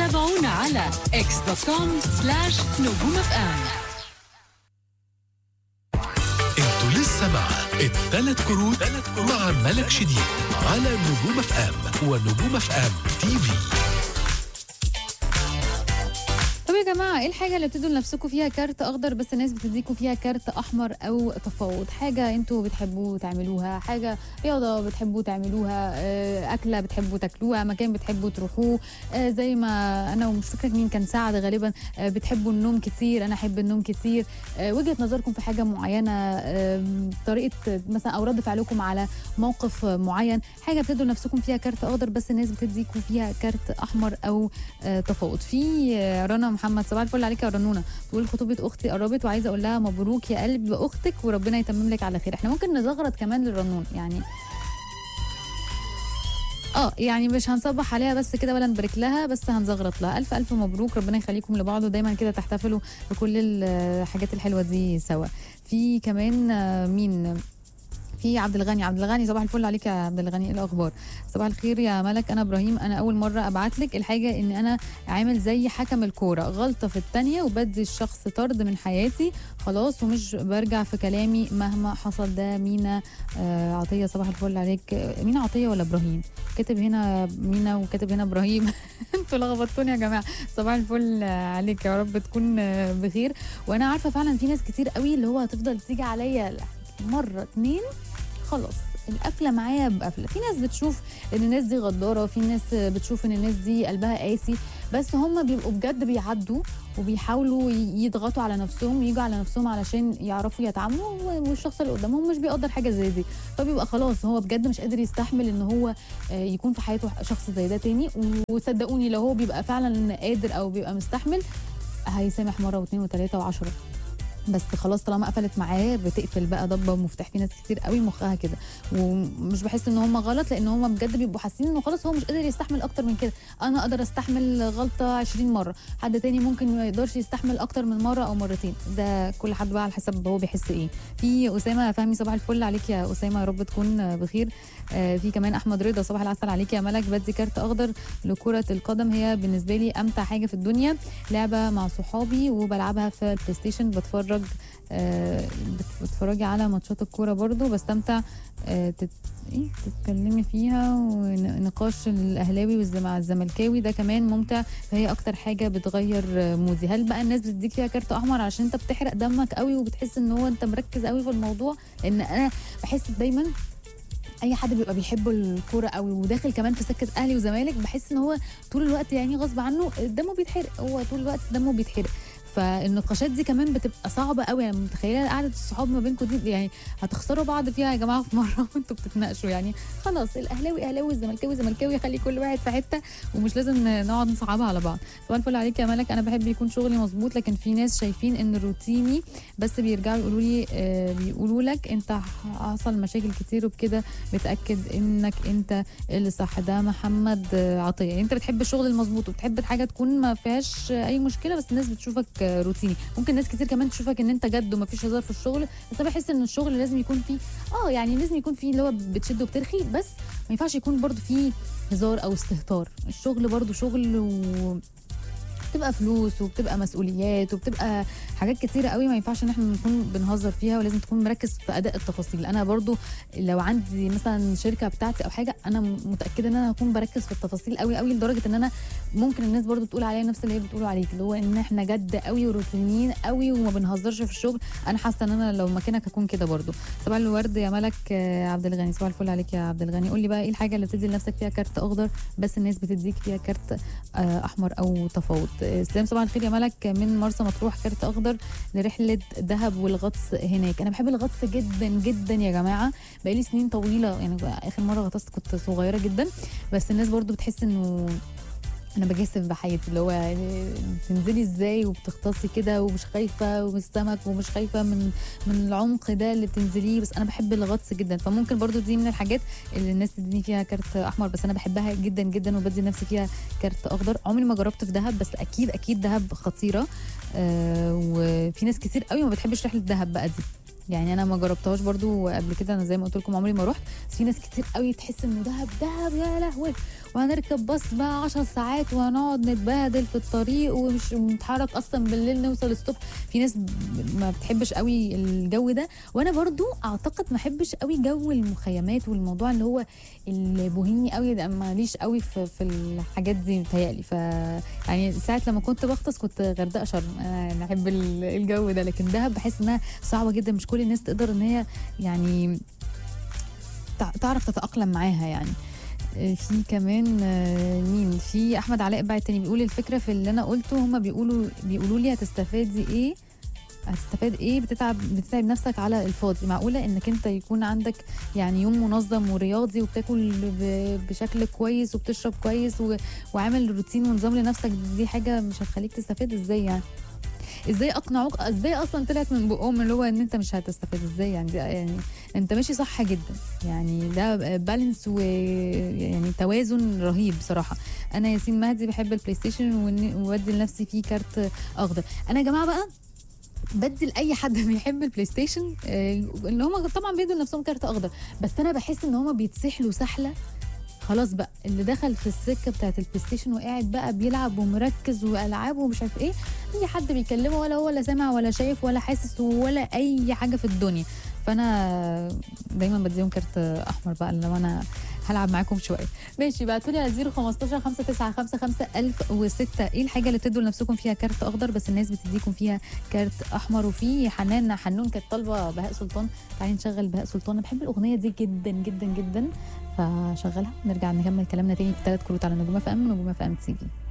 تابعونا على x.com/نجوم اف ام. انتوا لسه مع الثلاث كروت مع ملك شديد على نجوم اف ام ونجوم اف ام تي في. طب يا جماعه ايه الحاجه اللي بتدوا لنفسكم فيها كارت اخضر بس الناس بتديكوا فيها كارت احمر او تفاوض؟ حاجه انتوا بتحبوا تعملوها، حاجه رياضه بتحبوا تعملوها، اكله بتحبوا تاكلوها، مكان بتحبوا تروحوه، زي ما انا ومش فاكره مين كان سعد غالبا، بتحبوا النوم كتير، انا احب النوم كتير. وجهه نظركم في حاجه معينه، طريقه مثلا او رد فعلكم على موقف معين، حاجه بتدوا لنفسكم فيها كارت اخضر بس الناس بتديكوا فيها كارت احمر او تفاوض. في رنا محمد، صباح الفل عليك يا رنونه، تقول خطوبه اختي قربت وعايزه اقول لها مبروك يا قلب اختك وربنا يتمم لك على خير. احنا ممكن نزغرط كمان للرنون يعني مش هنصبح عليها بس كده ولا نبارك لها، بس هنزغرط لها الف الف مبروك، ربنا يخليكم لبعض ودايما كده تحتفلوا بكل الحاجات الحلوه دي سوا. في كمان مين؟ في عبد الغني، صباح الفل عليك يا عبد الغني، ايه الاخبار؟ صباح الخير يا ملك، انا ابراهيم، انا اول مره ابعت لك الحاجه ان انا عامل زي حكم الكوره، غلطه في الثانيه وبدي الشخص طرد من حياتي خلاص ومش برجع في كلامي مهما حصل. ده مينا عطيه، صباح الفل عليك. مينا عطيه ولا ابراهيم؟ كاتب هنا مينا وكاتب هنا ابراهيم انتوا لخبطتوني يا جماعه. صباح الفل عليك، يا رب تكون بخير. وانا عارفه فعلا في ناس كتير قوي اللي هو هتفضل تيجي عليا مره اتنين خلاص القفله معايا بقفله. في ناس بتشوف ان الناس دي غداره، في ناس بتشوف ان الناس دي قلبها قاسي، بس هم بيبقوا بجد بيعدوا وبيحاولوا يضغطوا على نفسهم ويجوا على نفسهم علشان يعرفوا يتعاملوا، والشخص اللي قدامهم مش بيقدر حاجه زي دي، فبيبقى خلاص هو بجد مش قادر يستحمل ان هو يكون في حياته شخص زي ده تاني. وصدقوني لو هو بيبقى فعلا قادر او بيبقى مستحمل هيسامح مره واثنين وثلاثه وعشرة، بس خلاص طالما قفلت معاه بتقفل بقى ضبه ومفتاح. في ناس كتير قوي مخها كده، ومش بحس ان هم غلط لان هم بجد بيبقوا حاسين انه خلاص هو مش قادر يستحمل اكتر من كده. انا اقدر استحمل غلطه 20 مره، حد تاني ممكن ما يقدرش يستحمل اكتر من مره او مرتين، ده كل حد بقى على حسب هو بيحس ايه. في اسامه فهمي، صباح الفل عليك يا اسامه، يا رب تكون بخير. في كمان احمد رضا، صباح العسل عليك يا ملك، بدي كارت اخضر لكره القدم، هي بالنسبه لي امتع حاجه في الدنيا، لعبه مع صحابي وبلعبها في البلاي ستيشن، بتتفرجي على ماتشات الكوره برضو بستمتع تتكلمي فيها، ونقاش الاهلاوي مع الزملكاوي ده كمان ممتع، فهي اكتر حاجه بتغير مودي. هل بقى الناس بتديك فيها كارت احمر عشان انت بتحرق دمك قوي وبتحس ان هو انت مركز قوي في الموضوع؟ لان انا بحس دايما اي حد بيبقى بيحب الكوره قوي وداخل كمان في سكه اهلي وزمالك بحس ان هو طول الوقت يعني غصب عنه دمه بيتحرق، هو طول الوقت دمه بيتحرق. فالنقاشات دي كمان بتبقى صعبه قوي، يعني متخيله قعده الصحاب ما بينكم دي يعني هتخسروا بعض فيها يا جماعه في مره وانتوا بتتناقشوا. يعني خلاص الاهلاوي اهلاوي والزملكاوي زملكاوي، خلي كل واحد في حته ومش لازم نقعد نصعبها على بعض. طبعا الفل عليك يا ملك، انا بحب يكون شغلي مظبوط لكن في ناس شايفين ان روتيني بس بيرجعوا يقولوا لي بيقولوا لك انت حصل مشاكل كتير وبكده بتاكد انك انت اللي صح. ده محمد عطيه، يعني انت بتحب الشغل المظبوط وبتحب الحاجه تكون ما فيهاش اي مشكله بس الناس بتشوفك روتيني. ممكن ناس كتير كمان تشوفك ان انت جد وما فيش هزار في الشغل، بس انا بحس ان الشغل لازم يكون فيه يعني لازم يكون فيه اللي هو بتشد وبترخي، بس ما ينفعش يكون برضو فيه هزار او استهتار. الشغل برضو شغل بتبقى فلوس وبتبقى مسؤوليات وبتبقى حاجات كتيره قوي، ما ينفعش ان احنا نكون بنهزر فيها، ولازم تكون مركز في اداء التفاصيل. انا برضو لو عندي مثلا شركه بتاعتي او حاجه انا متاكده ان انا هكون بركز في التفاصيل قوي قوي لدرجه ان انا ممكن الناس برضو تقول عليا نفس اللي هي بتقولوا عليك، اللي هو ان احنا جد قوي وروتينيين قوي وما بنهزرش في الشغل. انا حاسه ان انا لو مكانك هكون كده برضو. صباح الورد يا ملك عبد الغني، صباح الفل عليك يا عبد الغني. قول لي بقى ايه الحاجه اللي بتدي لنفسك فيها كارت اخضر بس الناس بتديك فيها كارت احمر او تفاوض؟ اسلام، صباح الخير يا ملك من مرسى مطروح، كارت اخضر لرحله دهب والغطس هناك. انا بحب الغطس جدا جدا يا جماعه، بقالي سنين طويله، يعني اخر مره غطست كنت صغيره جدا، بس الناس برضو بتحس انه انا بجسف بحياتي، اللي هو تنزلي ازاي وبتغطسي كده ومش خايفه من السمك ومش خايفه من العمق ده اللي بتنزليه، بس انا بحب الغطس جدا. فممكن برضو دي من الحاجات اللي الناس تديني فيها كارت احمر، بس انا بحبها جدا جدا وبدي نفسي فيها كارت اخضر. عمري ما جربت في دهب بس اكيد اكيد دهب خطيره، وفي ناس كتير قوي ما بتحبش رحله دهب بقى دي، يعني انا ما جربتهاش برضو قبل كده، انا زي ما قلت لكم عمري ما رحت، بس في ناس كتير قوي تحس انه دهب دهب يا لهوي وهنركب باص بقى 10 ساعات وهنقعد نتبهدل في الطريق ومش بنتحرك اصلا بالليل نوصل الصبح. في ناس ما بتحبش قوي الجو ده، وانا برضو اعتقد ما احبش قوي جو المخيمات والموضوع اللي هو البوهيمي قوي ده، ماليش قوي في الحاجات دي متهيألي. ف يعني ساعه لما كنت بغطس كنت غردقه شرم، انا بحب الجو ده، لكن دهب بحس انها صعبه جدا، مش كل الناس تقدر ان هي يعني تعرف تتأقلم معاها يعني. في كمان مين، في احمد علاء بعد تاني بيقول الفكره في اللي انا قلته، هما بيقولوا لي هتستفاد ايه، بتتعب نفسك على الفاضي. معقوله انك انت يكون عندك يعني يوم منظم ورياضي وبتاكل بشكل كويس وبتشرب كويس وعامل روتين ونظام لنفسك، دي حاجه مش هتخليك تستفاد؟ ازاي يعني؟ ازاي اقنعوك؟ ازاي اصلا طلعت من بقهم اللي هو ان انت مش هتستفاد؟ ازاي يعني؟ يعني انت ماشي صح جدا يعني، ده بالانس ويعني توازن رهيب بصراحه. انا ياسين مهدي بحب البلاي ستيشن وودي لنفسي فيه كارت اخضر. انا يا جماعه بقى بدي لاي حد بيحب البلاي ستيشن اللي هم طبعا بيدوا لنفسهم كارت اخضر، بس انا بحس ان هم بيتسحلوا سحله خلاص بقى. اللي دخل في السكه بتاعت البلاي ستيشن وقاعد بقى بيلعب ومركز والعاب ومش عارف ايه، اي حد بيكلمه ولا هو لا سامع ولا شايف ولا حاسس ولا اي حاجه في الدنيا. فانا دايما بديهم كارت احمر بقى لو انا هلعب معاكم شويه. ماشي، بعتوا لي على 015 595 5006 ايه الحاجه اللي بتدوا لنفسكم فيها كارت اخضر بس الناس بتديكم فيها كارت احمر. وفي حنون كانت طالبه بهاء سلطان، تعالي نشغل بهاء سلطان، انا بحب الاغنيه دي جدا جدا جدا، فشغلها نرجع نكمل كلامنا تاني في 3 كروت على نجوم اف ام ونجوم اف ام تي في.